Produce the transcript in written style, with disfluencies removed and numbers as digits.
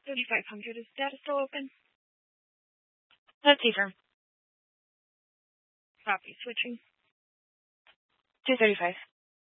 3500. Is data still open? Let's see, firm. Copy. Switching. 235.